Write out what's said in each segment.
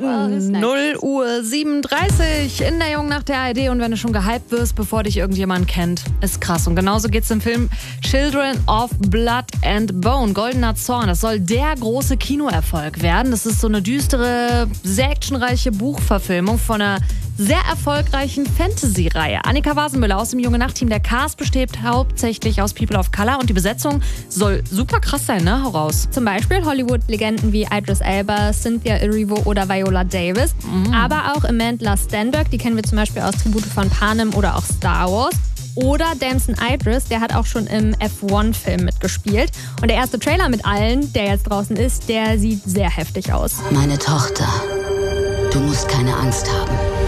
0 Uhr 37 in der Jungen Nacht der ARD. Und wenn du schon gehypt wirst, bevor dich irgendjemand kennt, ist krass. Und genauso geht's im Film Children of Blood and Bone, Goldener Zorn. Das soll der große Kinoerfolg werden. Das ist so eine düstere, sehr actionreiche Buchverfilmung von einer sehr erfolgreichen Fantasy-Reihe. Annika Wasenmüller aus dem Junge Nacht-Team. Der Cast besteht hauptsächlich aus People of Color und die Besetzung soll super krass sein, ne? Hau raus. Zum Beispiel Hollywood-Legenden wie Idris Elba, Cynthia Erivo oder Viola Davis. Aber auch Amandla Stenberg, die kennen wir zum Beispiel aus Tribute von Panem oder auch Star Wars. Oder Damson Idris, der hat auch schon im F1-Film mitgespielt. Und der erste Trailer mit allen, der jetzt draußen ist, der sieht sehr heftig aus. Meine Tochter, du musst keine Angst haben.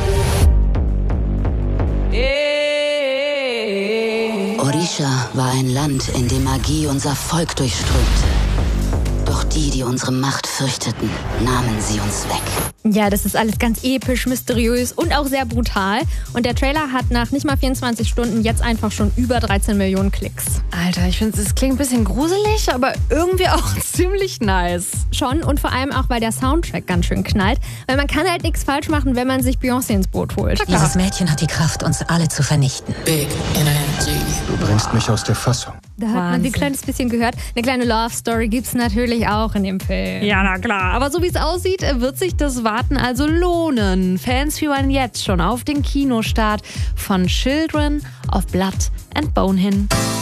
Orisha war ein Land, in dem Magie unser Volk durchströmte. Doch die unsere Macht fürchteten, nahmen sie uns weg. Ja, das ist alles ganz episch, mysteriös und auch sehr brutal. Und der Trailer hat nach nicht mal 24 Stunden jetzt einfach schon über 13 Millionen Klicks. Alter, ich finde, es klingt ein bisschen gruselig, aber irgendwie auch ziemlich nice. Schon und vor allem auch, weil der Soundtrack ganz schön knallt. Weil man kann halt nichts falsch machen, wenn man sich Beyoncé ins Boot holt. Dieses Mädchen hat die Kraft, uns alle zu vernichten. Du bringst mich aus der Fassung. Da hat man ein kleines bisschen gehört. Eine kleine Love-Story gibt's natürlich auch in dem Film. Ja, na klar. Aber so wie es aussieht, wird sich das Warten also lohnen. Fans fiebern jetzt schon auf den Kinostart von Children of Blood and Bone hin.